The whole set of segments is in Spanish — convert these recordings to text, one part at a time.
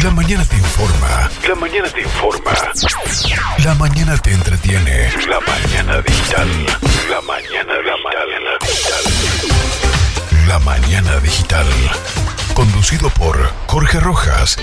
La mañana te informa. La mañana te informa. La mañana te entretiene. La mañana digital. La mañana digital. La mañana digital. Conducido por Jorge Rojas.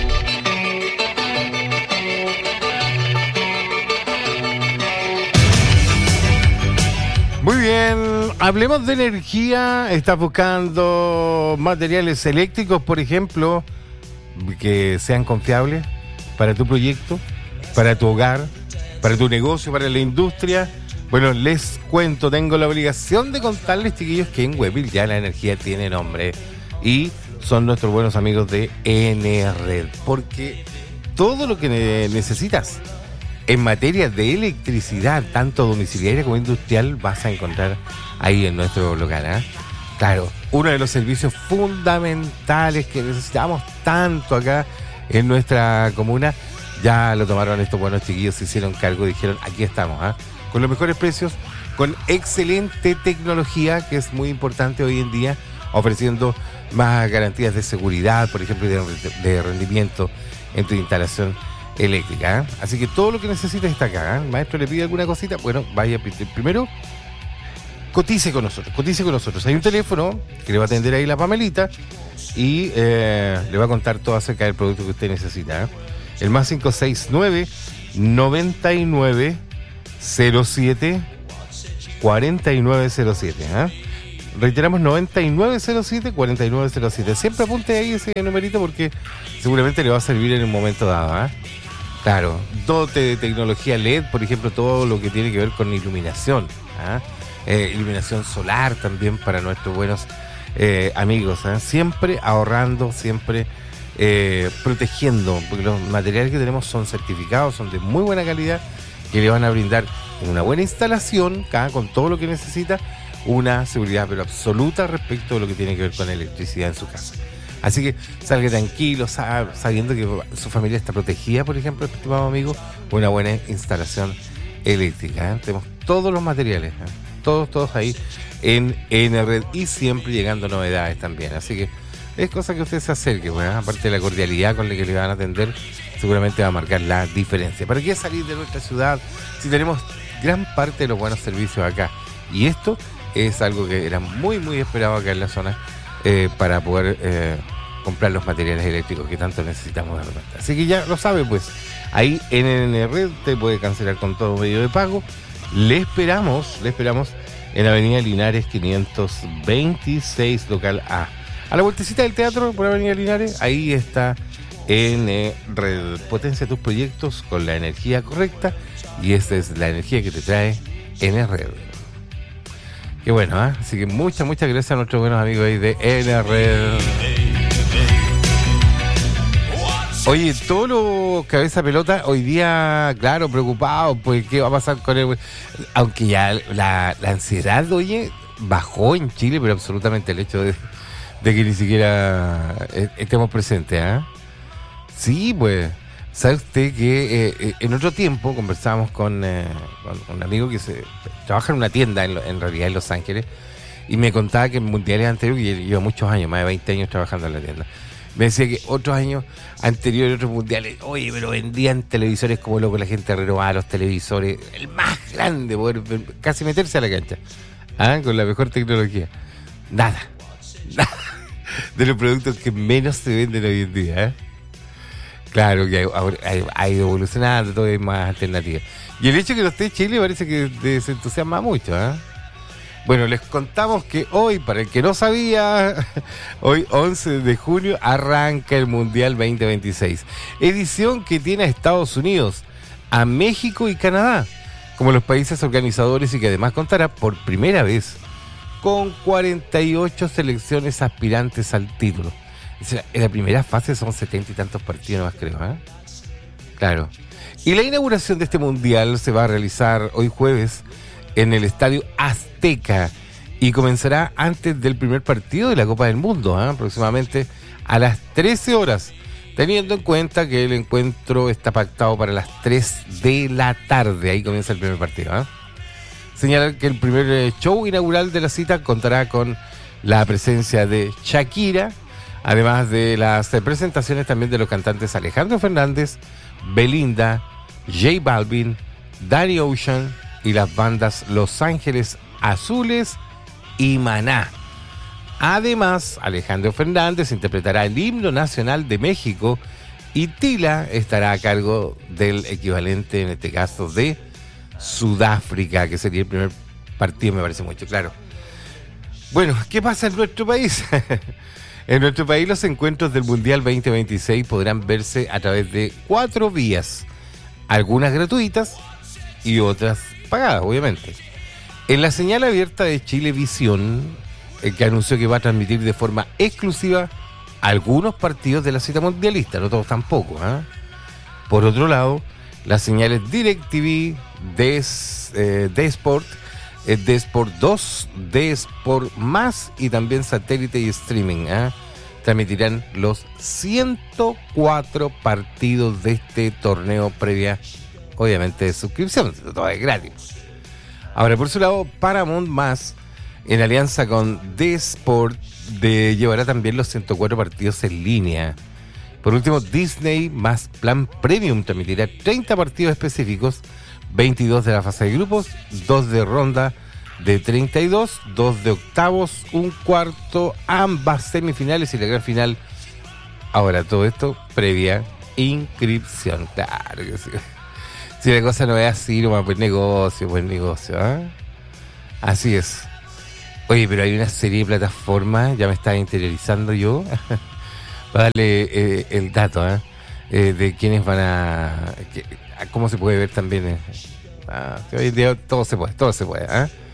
Muy bien, hablemos de energía. ¿Estás buscando materiales eléctricos, por ejemplo, que sean confiables para tu proyecto, para tu hogar, para tu negocio, para la industria? Bueno, les cuento, tengo la obligación de contarles, chiquillos, que en Webuild ya la energía tiene nombre y son nuestros buenos amigos de Enerred, porque todo lo que necesitas en materia de electricidad, tanto domiciliaria como industrial, vas a encontrar ahí en nuestro local, ¿eh? Claro, uno de los servicios fundamentales que necesitamos tanto acá en nuestra comuna, ya lo tomaron estos buenos chiquillos, se hicieron cargo y dijeron, aquí estamos, ¿eh? Con los mejores precios, con excelente tecnología, que es muy importante hoy en día, ofreciendo más garantías de seguridad, por ejemplo, de rendimiento en tu instalación eléctrica, ¿eh? Así que todo lo que necesites está acá, ¿eh? Maestro, ¿le pide alguna cosita? Bueno, vaya primero, cotice con nosotros. Hay un teléfono que le va a atender ahí la Pamelita y le va a contar todo acerca del producto que usted necesita, ¿eh? El más 569 99 07 4907, ¿eh? Reiteramos, 9907-4907. Siempre apunte ahí ese numerito porque seguramente le va a servir en un momento dado, ¿eh? Claro, dote de tecnología LED, por ejemplo, todo lo que tiene que ver con iluminación, ¿eh? Iluminación solar también para nuestros buenos amigos, ¿eh? Siempre ahorrando, siempre protegiendo, porque los materiales que tenemos son certificados, son de muy buena calidad, que le van a brindar una buena instalación, con todo lo que necesita, una seguridad pero absoluta respecto de lo que tiene que ver con electricidad en su casa. Así que salga tranquilo, sabiendo que su familia está protegida, por ejemplo, estimado amigo, una buena instalación eléctrica, ¿eh? Tenemos todos los materiales, ¿eh? Todos ahí en Enerred y siempre llegando novedades también. Así que es cosa que usted se acerque, bueno, aparte de la cordialidad con la que le van a atender, seguramente va a marcar la diferencia. ¿Para qué salir de nuestra ciudad si tenemos gran parte de los buenos servicios acá? Y esto es algo que era muy, muy esperado acá en la zona para poder comprar los materiales eléctricos que tanto necesitamos de repente. Así que ya lo sabe, pues, ahí en Enerred te puede cancelar con todo medio de pago. Le esperamos en Avenida Linares 526, local A. A la vueltecita del teatro por Avenida Linares, ahí está Enerred. Potencia tus proyectos con la energía correcta y esta es la energía que te trae Enerred. Qué bueno, ¿eh? Así que muchas gracias a nuestros buenos amigos ahí de Enerred. Oye, todos los cabeza pelota hoy día, claro, preocupados, pues qué va a pasar con él. Aunque ya la ansiedad, oye, bajó en Chile, pero absolutamente el hecho de que ni siquiera estemos presentes, ¿eh? Sí, pues, ¿sabe usted que en otro tiempo conversábamos con un amigo que trabaja en una tienda, en realidad en Los Ángeles, y me contaba que en mundiales anteriores, que lleva muchos años, más de 20 años trabajando en la tienda, me decía que otros años anteriores, otros mundiales, oye, pero vendían televisores como loco, la gente renovaba los televisores, el más grande, poder casi meterse a la cancha, con la mejor tecnología. Nada de los productos que menos se venden hoy en día, ¿eh? Claro que ha ido evolucionando, todo es más alternativa. Y el hecho de que no esté Chile parece que se entusiasma mucho, ¿eh? Bueno, les contamos que hoy, para el que no sabía, hoy 11 de junio arranca el Mundial 2026. Edición que tiene a Estados Unidos, a México y Canadá como los países organizadores y que además contará por primera vez con 48 selecciones aspirantes al título. En la primera fase son 70 y tantos partidos más, creo, ¿eh? Claro. Y la inauguración de este Mundial se va a realizar hoy jueves en el Estadio Azteca y comenzará antes del primer partido de la Copa del Mundo, aproximadamente a las 13 horas, teniendo en cuenta que el encuentro está pactado para las 3 de la tarde. Ahí comienza el primer partido. Señalar que el primer show inaugural de la cita contará con la presencia de Shakira, Además de las presentaciones también de los cantantes Alejandro Fernández, Belinda, J Balvin, Danny Ocean y las bandas Los Ángeles Azules y Maná. Además, Alejandro Fernández interpretará el himno nacional de México y Tila estará a cargo del equivalente, en este caso, de Sudáfrica, que sería el primer partido, me parece mucho, claro. Bueno, ¿qué pasa en nuestro país? En nuestro país los encuentros del Mundial 2026 podrán verse a través de 4 vías, algunas gratuitas y otras pagadas, obviamente. En la señal abierta de Chilevisión, que anunció que va a transmitir de forma exclusiva algunos partidos de la cita mundialista, no todos tampoco, ¿eh? Por otro lado, las señales DirecTV, D-Sport, D-Sport 2, D-Sport Más y también satélite y streaming, transmitirán los 104 partidos de este torneo previa, obviamente, de suscripción, todo es gratis. Ahora, por su lado, Paramount Más, en alianza con D-Sport, llevará también los 104 partidos en línea. Por último, Disney más Plan Premium transmitirá 30 partidos específicos, 22 de la fase de grupos, 2 de ronda de 32, 2 de octavos, un cuarto, ambas semifinales y la gran final. Ahora, todo esto previa inscripción. Claro que sí. Si la cosa no es así, nomás, buen negocio, ¿eh? Así es. Oye, pero hay una serie de plataformas, ya me estaba interiorizando yo, para darle el dato, de quiénes van a cómo se puede ver también. Hoy en día todo se puede,